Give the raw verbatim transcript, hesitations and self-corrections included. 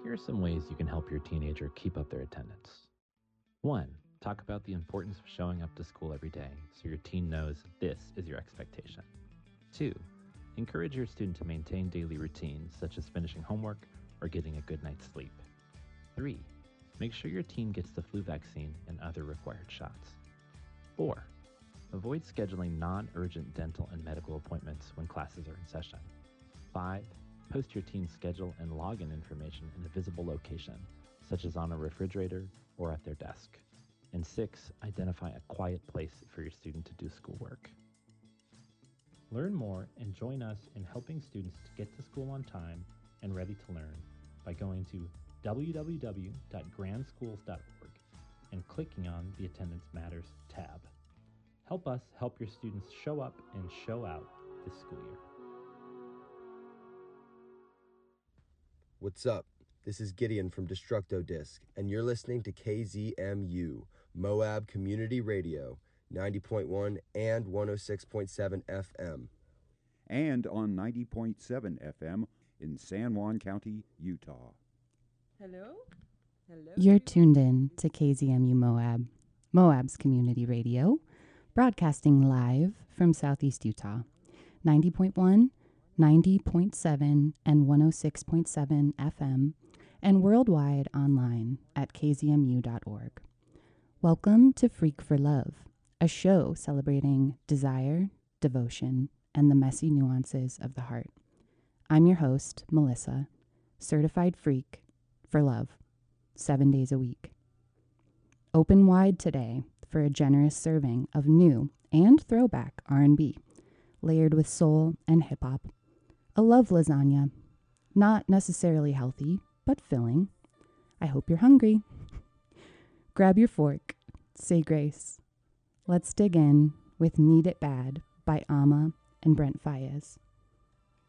Here are some ways you can help your teenager keep up their attendance. One, talk about the importance of showing up to school every day so your teen knows this is your expectation. Two, encourage your student to maintain daily routines such as finishing homework or getting a good night's sleep. Three, make sure your teen gets the flu vaccine and other required shots. Four, avoid scheduling non-urgent dental and medical appointments when classes are in session. Five, post your teen's schedule and login information in a visible location, such as on a refrigerator or at their desk. And six, identify a quiet place for your student to do schoolwork. Learn more and join us in helping students to get to school on time and ready to learn by going to w w w dot grand schools dot org and clicking on the Attendance Matters tab. Help us help your students show up and show out this school year. What's up? This is Gideon from Destructo Disc, and you're listening to K Z M U, Moab Community Radio, ninety point one and one oh six point seven F M. And on ninety point seven F M in San Juan County, Utah. Hello? Hello? You're tuned in to K Z M U Moab, Moab's Community Radio, broadcasting live from Southeast Utah, ninety point one, ninety point seven, and one oh six point seven F M, and worldwide online at k z m u dot org. Welcome to Freak for Love, a show celebrating desire, devotion, and the messy nuances of the heart. I'm your host, Melissa, certified freak for love, seven days a week. Open wide today for a generous serving of new and throwback R and B, layered with soul and hip-hop. A love lasagna, not necessarily healthy, but filling. I hope you're hungry. Grab your fork, say grace. Let's dig in with Need It Bad by Amma and Brent Fayez.